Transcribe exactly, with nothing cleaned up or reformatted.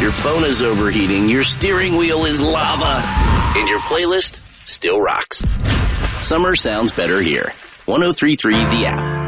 Your phone is overheating, your steering wheel is lava, and your playlist still rocks. Summer sounds better here. one oh three point three The App.